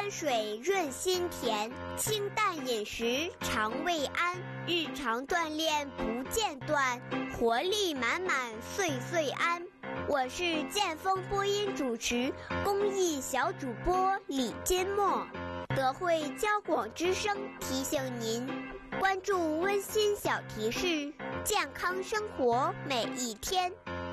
山水润心田，清淡饮食肠胃安，日常锻炼不间断，活力满满岁岁安。我是剑锋播音主持公益小主播李金墨，德惠交广之声提醒您关注温馨小提示，健康生活每一天。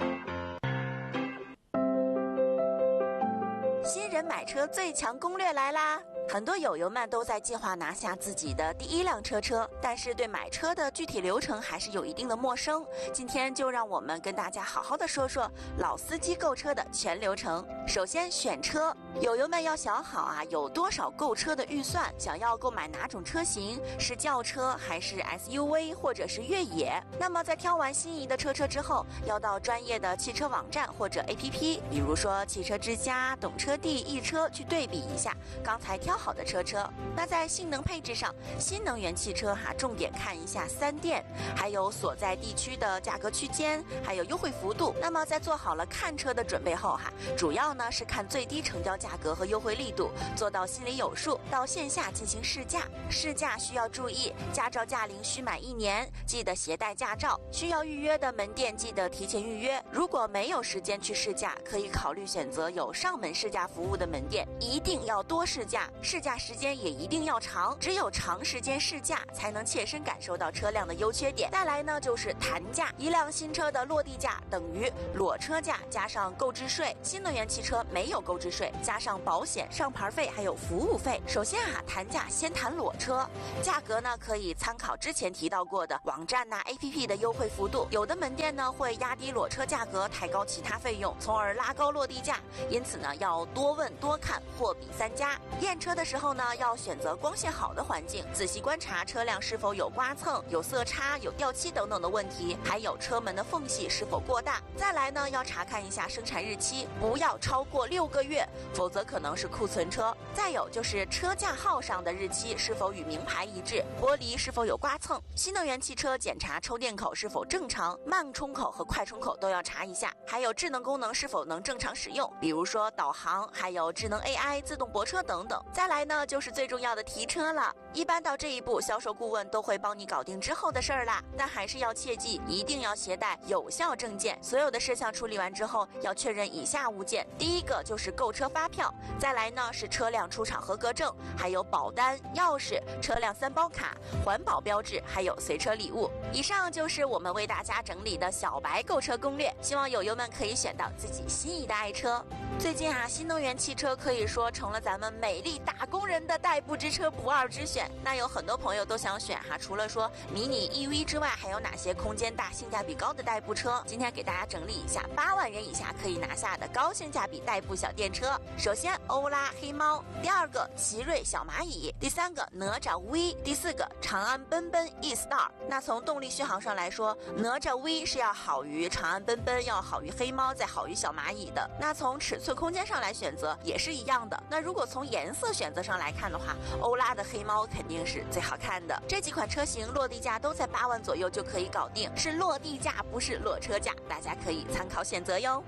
新人买车最强攻略来啦！很多友友们都在计划拿下自己的第一辆车，但是对买车的具体流程还是有一定的陌生。今天就让我们跟大家好好的说说老司机购车的全流程。首先选车，友友们要想好有多少购车的预算，想要购买哪种车型，是轿车还是 SUV 或者是越野。那么在挑完心仪的车之后，要到专业的汽车网站或者 APP， 比如说汽车之家、懂车帝、易车去对比一下刚才挑好的车。那在性能配置上，新能源汽车重点看一下3电，还有所在地区的价格区间，还有优惠幅度。那么在做好了看车的准备后主要呢是看最低成交价格和优惠力度，做到心里有数，到线下进行试驾。试驾需要注意，驾照驾龄需满1年，记得携带驾照。需要预约的门店记得提前预约。如果没有时间去试驾，可以考虑选择有上门试驾服务的门店，一定要多试驾，试驾时间也一定要长，只有长时间试驾才能切身感受到车辆的优缺点。再来呢就是谈价，一辆新车的落地价等于裸车价加上购置税，新能源汽车没有购置税，加上保险、上牌费还有服务费。首先谈价先谈裸车，价格呢可以参考之前提到过的网站APP 的优惠幅度，有的门店呢会压低裸车价格，抬高其他费用，从而拉高落地价。因此呢要多问多看，货比3家。验车的时候呢要选择光线好的环境，仔细观察车辆是否有刮蹭、有色差、有掉漆等等的问题，还有车门的缝隙是否过大。再来呢要查看一下生产日期，不要超过6个月，否则可能是库存车。再有就是车架号上的日期是否与名牌一致，玻璃是否有刮蹭。新能源汽车检查抽电口是否正常，慢充口和快充口都要查一下，还有智能功能是否能正常使用，比如说导航，还有智能 AI、自动泊车等等。再来呢就是最重要的提车了，一般到这一步销售顾问都会帮你搞定之后的事儿啦，但还是要切记一定要携带有效证件。所有的事项处理完之后要确认以下物件，第一个就是购车发票，再来呢是车辆出厂合格证，还有保单、钥匙、车辆3包卡、环保标志，还有随车礼物。以上就是我们为大家整理的小白购车攻略，希望友友们可以选到自己心仪的爱车。最近新能源汽车可以说成了咱们美丽打工人的代步之车不二之选。那有很多朋友都想选除了说迷你 EV 之外，还有哪些空间大、性价比高的代步车？今天给大家整理一下8万元以下可以拿下的高性价比代步小电车。首先欧拉黑猫，第2个奇瑞小蚂蚁，第3个哪吒 V， 第4个长安奔奔 E-Star。 那从动力续航上来说，哪吒 V 是要好于长安奔奔，要好于黑猫，再好于小蚂蚁的。那从尺寸空间上来选择也是一样的。那如果从颜色选择上来看的话，欧拉的黑猫肯定是最好看的。这几款车型落地价都在8万左右就可以搞定，是落地价不是裸车价，大家可以参考选择哟。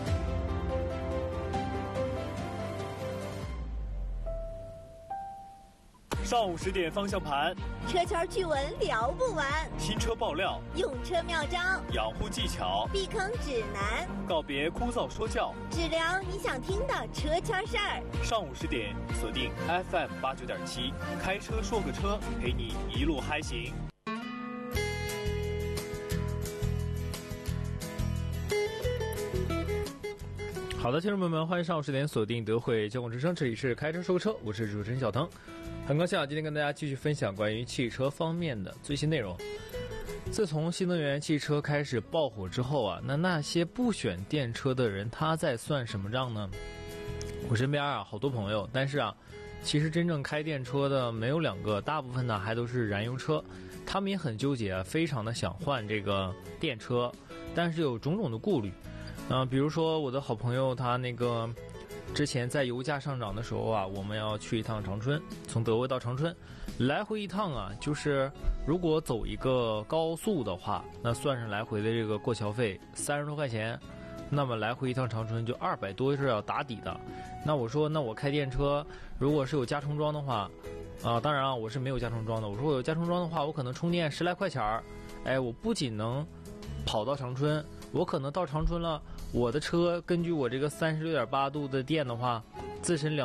上午10点方向盘， 车圈趣闻聊不完， 新车爆料， 用车妙招， 养护技巧， 避坑指南， 告别枯燥说教， 只聊你想听的车圈事儿。 上午10点锁定 FM 89.7，开车说个车，陪你一路嗨行。好的，听众朋友们，欢迎上午10点锁定德惠交广之声，这里是开车说车，我是主持人小腾。很高兴今天跟大家继续分享关于汽车方面的最新内容。自从新能源汽车开始爆火之后那些不选电车的人他在算什么账呢？我身边好多朋友，但是其实真正开电车的没有2个，大部分呢还都是燃油车。他们也很纠结非常的想换这个电车，但是有种种的顾虑。比如说我的好朋友他之前在油价上涨的时候我们要去一趟长春，从德国到长春，来回一趟就是如果走一个高速的话，那算上来回的这个过桥费30多块钱， 那么来回一趟长春就200多是要打底的。那我说，那我开电车，如果是有加充桩的话，当然我是没有加充桩的。我说我有加充桩的话，我可能充电10来块钱儿，我不仅能跑到长春，我可能到长春了，我的车根据我这个36.8度的电的话，自身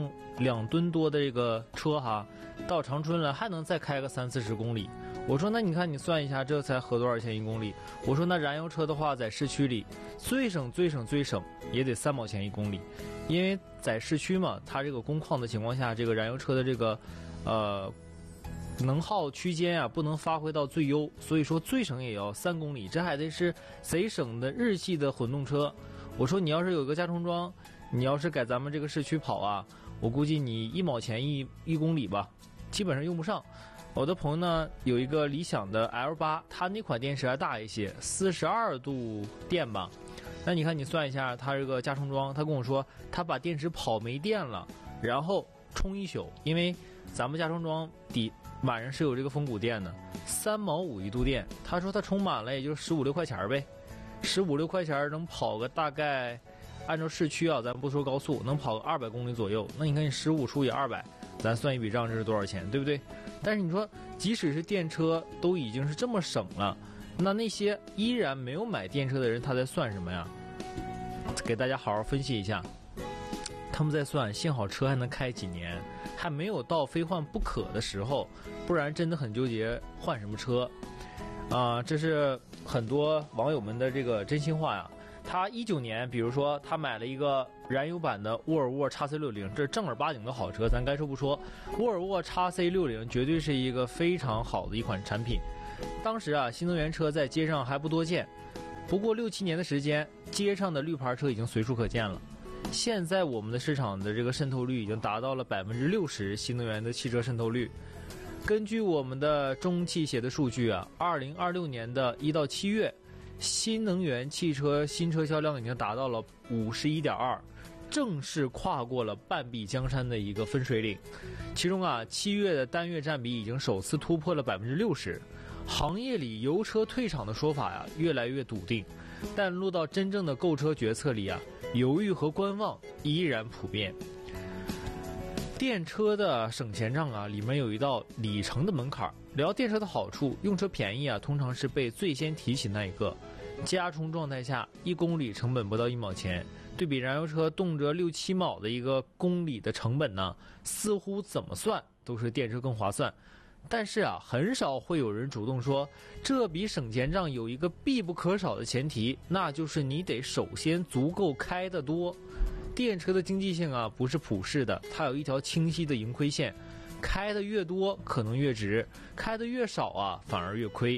2吨多的这个车哈，到长春了还能再开个30-40公里。我说那你看你算一下，这才合多少钱1公里？我说那燃油车的话，在市区里最省也得3毛钱1公里，因为在市区嘛，它这个工况的情况下，这个燃油车的这个能耗区间啊不能发挥到最优，所以说最省也要3公里，这还得是贼省的日系的混动车。我说你要是有个加充桩，你要是在咱们这个市区跑啊，我估计你1毛钱1公里吧，基本上用不上。我的朋友呢有一个理想的 L8， 它那款电池还大一些，42度电吧。那你看你算一下，它这个加充桩，他跟我说他把电池跑没电了，然后充一宿，因为咱们加充桩晚上是有这个峰谷电的，3毛5一度电。他说他充满了也就15-16块钱呗，15-16块钱能跑个大概，按照市区啊，咱不说高速，能跑个200公里左右。那你看你15除以200，咱算一笔账，这是多少钱，对不对？但是你说，即使是电车都已经是这么省了，那些依然没有买电车的人，他在算什么呀？给大家好好分析一下。他们在算，幸好车还能开几年，还没有到非换不可的时候，不然真的很纠结换什么车。这是很多网友们的这个真心话呀。他19年，比如说他买了一个燃油版的沃尔沃 XC60， 这是正儿八经的好车，咱该说不说。沃尔沃 XC60 绝对是一个非常好的一款产品。当时啊，新能源车在街上还不多见，不过6-7年的时间，街上的绿牌车已经随处可见了。现在我们的市场的这个渗透率已经达到了60%，新能源的汽车渗透率。根据我们的中汽协的数据啊，2026年的1到7月，新能源汽车新车销量已经达到了51.2%，正式跨过了半壁江山的一个分水岭。其中啊，7月的单月占比已经首次突破了60%。行业里油车退场的说法呀，越来越笃定，但落到真正的购车决策里啊，犹豫和观望依然普遍。电车的省钱账啊，里面有一道里程的门槛。聊电车的好处，用车便宜啊，通常是被最先提起那一个。加充状态下，1公里成本不到1毛钱，对比燃油车动辄6-7毛的一个公里的成本呢，似乎怎么算都是电车更划算。但是啊，很少会有人主动说，这笔省钱账有一个必不可少的前提，那就是你得首先足够开得多。电车的经济性啊，不是普世的，它有一条清晰的盈亏线，开得越多可能越值，开得越少啊反而越亏。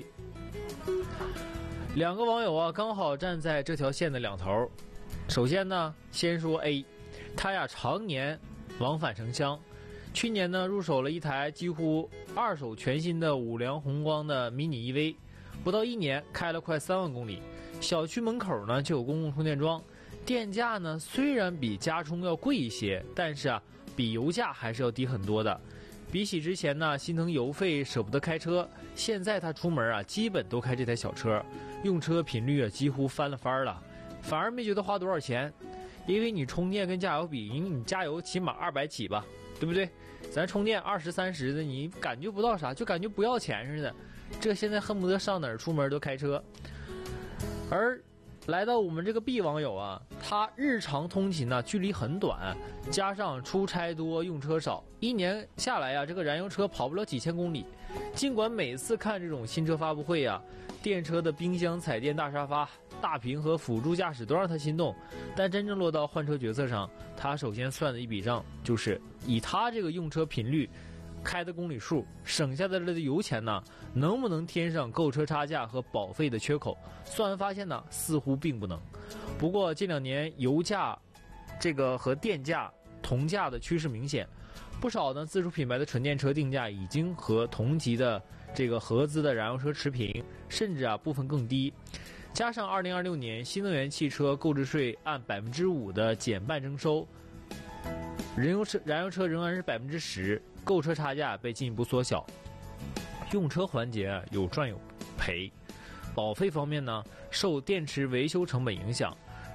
两个网友啊，刚好站在这条线的两头。首先呢，先说 A， 他呀常年往返城乡。去年呢，入手了一台几乎2手全新的5粮宏光的迷你 EV， 不到1年开了快3万公里，小区门口呢就有公共充电桩，电价呢虽然比加充要贵一些，但是啊比油价还是要低很多的。比起之前呢心疼油费舍不得开车，现在他出门啊基本都开这台小车，用车频率啊几乎翻了番了，反而没觉得花多少钱，因为你充电跟加油比，你加油起码200起吧，对不对？咱充电20-30的，你感觉不到啥，就感觉不要钱似的。这现在恨不得上哪儿出门都开车。而来到我们这个 B 网友啊，他日常通勤呢距离很短，加上出差多用车少，1年下来啊，这个燃油车跑不了几千公里。尽管每次看这种新车发布会啊，电车的冰箱、彩电、大沙发、大屏和辅助驾驶都让他心动，但真正落到换车决策上，他首先算的一笔账就是以他这个用车频率、开的公里数、省下的油钱呢，能不能添上购车差价和保费的缺口？算完发现呢，似乎并不能。不过近2年油价这个和电价同价的趋势明显，不少呢自主品牌的纯电车定价已经和同级的这个合资的燃油车持平，甚至啊部分更低。加上2026年新能源汽车购置税按5%的减半征收，燃油车仍然是10%，购车差价被进一步缩小。用车环节有赚有赔。保费方面呢，受电池维修成本影响，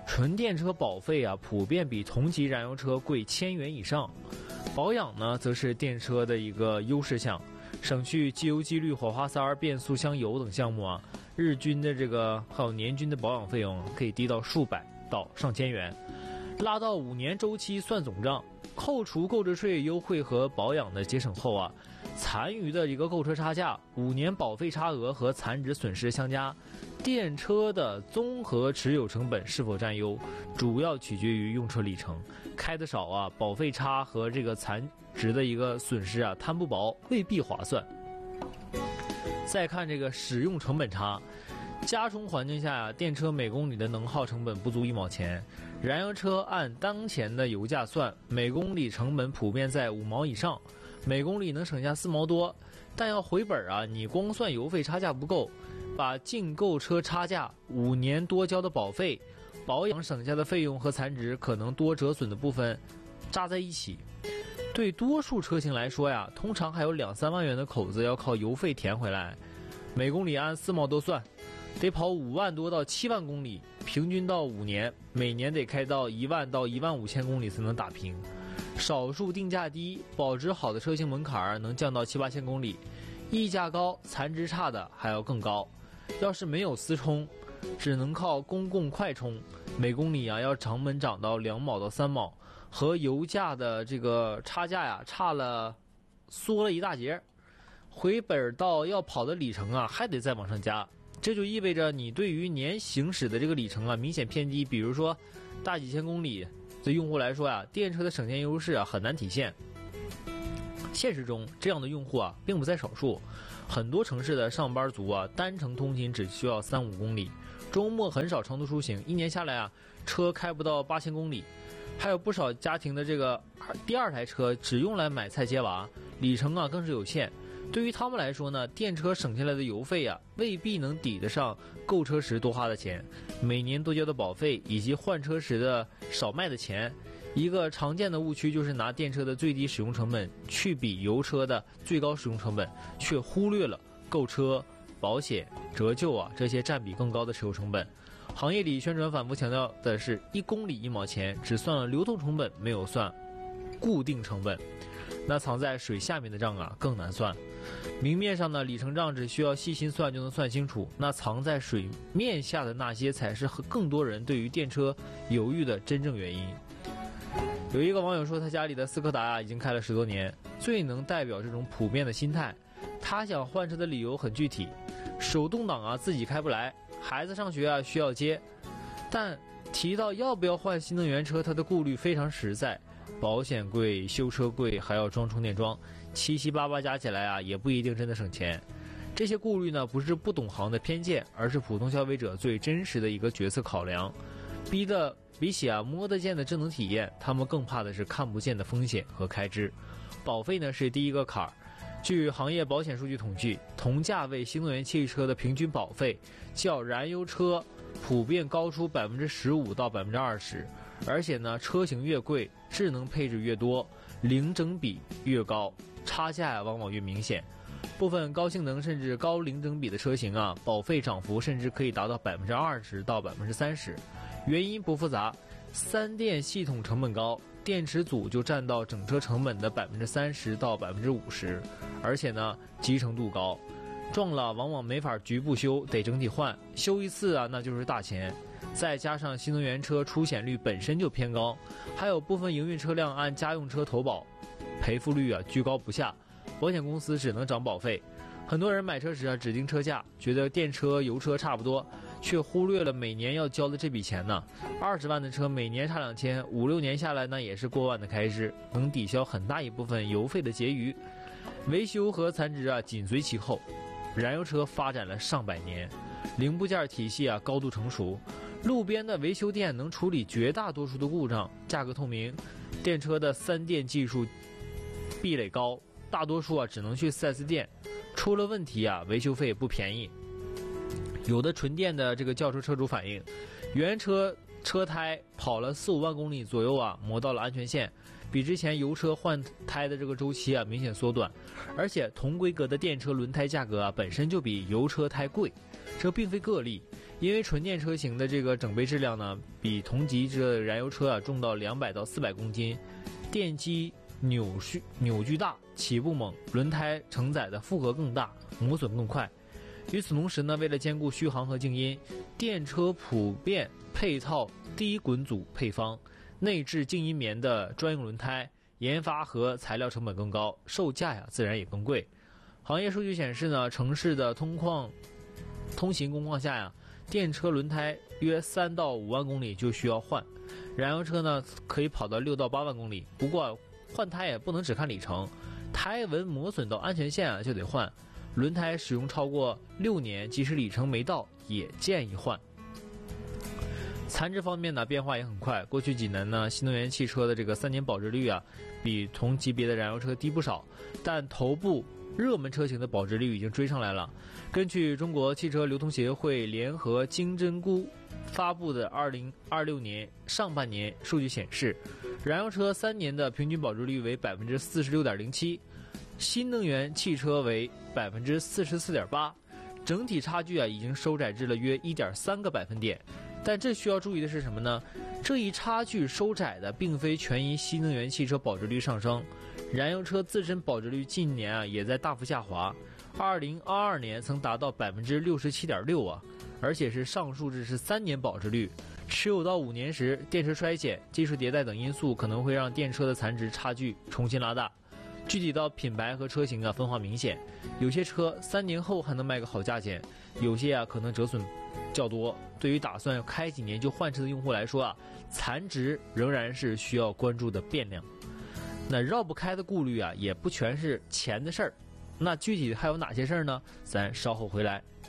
纯电车保费啊，普遍比同级燃油车贵1000元以上。保养呢，则是电车的一个优势项，省去机油、机滤、火花塞、变速箱油等项目啊，日均的还有年均的保养费用可以低到数百到上千元。拉到5年周期算总账，扣除购置税优惠和保养的节省后啊，残余的一个购车差价、5年保费差额和残值损失相加，电车的综合持有成本是否占优，主要取决于用车里程。开得少啊，保费差和这个残值的一个损失啊摊不薄，未必划算。再看这个使用成本差，加充环境下啊，电车每公里的能耗成本不足1毛钱，燃油车按当前的油价算，每公里成本普遍在5毛以上，每公里能省下4毛多。但要回本啊，你光算油费差价不够，把进购车差价、5年多交的保费、保养省下的费用和残值可能多折损的部分扎在一起，对多数车型来说呀，通常还有2-3万元的口子要靠油费填回来。每公里按4毛多算，得跑5万多到7万公里，平均到5年，每年得开到1万到15000公里才能打平。少数定价低、保值好的车型门槛能降到7-8千公里，溢价高、残值差的还要更高。要是没有私充，只能靠公共快充，每公里啊要成本涨到2毛到3毛，和油价的这个差价呀缩了一大截，回本到要跑的里程啊还得再往上加，这就意味着你对于年行驶的这个里程啊明显偏低。比如说大几千公里，对用户来说呀，电车的省钱优势啊很难体现。现实中这样的用户啊并不在少数，很多城市的上班族啊单程通勤只需要3-5公里，周末很少长途出行，一年下来啊车开不到8000公里。还有不少家庭的这个第二台车只用来买菜接娃，里程啊更是有限。对于他们来说呢，电车省下来的油费啊未必能抵得上购车时多花的钱，每年多交的保费以及换车时的少卖的钱。一个常见的误区就是拿电车的最低使用成本去比油车的最高使用成本，却忽略了购车、保险、折旧啊这些占比更高的持有成本。行业里宣传反复强调的是1公里1毛钱，只算了流动成本，没有算固定成本。那藏在水下面的账啊更难算。明面上呢，里程账只需要细心算就能算清楚，那藏在水面下的那些才是更多人对于电车犹豫的真正原因。有一个网友说，他家里的斯柯达已经开了10多年，最能代表这种普遍的心态。他想换车的理由很具体，手动挡啊自己开不来，孩子上学啊需要接。但提到要不要换新能源车，他的顾虑非常实在，保险贵、修车贵，还要装充电桩，七七八八加起来啊也不一定真的省钱。这些顾虑呢不是不懂行的偏见，而是普通消费者最真实的一个决策考量。比起摸得见的智能体验，他们更怕的是看不见的风险和开支。保费呢是第一个坎儿。据行业保险数据统计，同价位新能源汽车的平均保费较燃油车普遍高出15%到20%，而且呢车型越贵，智能配置越多，零整比越高，差价往往越明显。部分高性能甚至高零整比的车型啊，保费涨幅甚至可以达到20%到30%。原因不复杂，3电系统成本高，电池组就占到整车成本的30%到50%，而且呢集成度高，撞了往往没法局部修，得整体换，修一次啊那就是大钱。再加上新能源车出险率本身就偏高，还有部分营运车辆按家用车投保，赔付率啊居高不下，保险公司只能涨保费。很多人买车时指定车价，觉得电车油车差不多，却忽略了每年要交的这笔钱呢。20万的车每年差2000，5-6年下来呢也是过万的开支，能抵消很大一部分油费的结余。维修和残值紧随其后。燃油车发展了上百年，零部件体系高度成熟，路边的维修店能处理绝大多数的故障，价格透明。电车的3电技术壁垒高，大多数只能去 4S 店，出了问题维修费不便宜。有的纯电的这个轿车车主反映，原车车胎跑了4-5万公里左右磨到了安全线，比之前油车换胎的这个周期明显缩短。而且同规格的电车轮胎价格本身就比油车胎贵，这并非个例。 因为纯电车型的这个整备质量呢，比同级这燃油车重到200到400公斤，电机扭矩大，起步猛，轮胎承载的负荷更大，磨损更快。与此同时呢，为了兼顾续航和静音，电车普遍配套低滚阻配方，内置静音棉的专用轮胎，研发和材料成本更高，售价自然也更贵。行业数据显示呢，城市的通行工况下电车轮胎约3到5万公里就需要换，燃油车呢可以跑到6到8万公里。不过换胎也不能只看里程，胎纹磨损到安全线就得换。轮胎使用超过6年，即使里程没到也建议换。残值方面呢，变化也很快。过去几年呢，新能源汽车的这个3年保值率比同级别的燃油车低不少，但头部热门车型的保值率已经追上来了。根据中国汽车流通协会联合金针菇发布的2026年上半年数据显示，燃油车3年的平均保值率为 46.07%， 新能源汽车为 44.8%， 整体差距已经收窄至了约 1.3个百分点。但这需要注意的是什么呢？这一差距收窄的并非全因新能源汽车保值率上升，燃油车自身保值率近年也在大幅下滑，2022年曾达到 67.6%，而且是上述值是3年保值率。持有到5年时，电池衰减、技术迭代等因素可能会让电车的残值差距重新拉大。具体到品牌和车型分化明显，有些车3年后还能卖个好价钱，有些可能折损较多。对于打算开几年就换车的用户来说残值仍然是需要关注的变量。那绕不开的顾虑也不全是钱的事儿，那具体还有哪些事儿呢？咱稍后回来